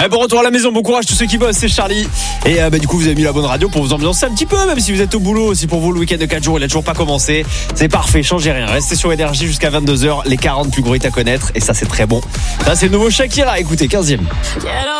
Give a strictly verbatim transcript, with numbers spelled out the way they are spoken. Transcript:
Allez, bon retour à la maison, bon courage tous ceux qui bossent, c'est Charlie. Et euh, bah, du coup vous avez mis la bonne radio pour vous ambiancer un petit peu, même si vous êtes au boulot. Si pour vous le week-end de quatre jours il a toujours pas commencé, c'est parfait, changez rien. Restez sur Énergie jusqu'à vingt-deux heures, les quarante plus gros hits à connaître. Et ça c'est très bon. Ça c'est le nouveau Shakira, écoutez, quinzième.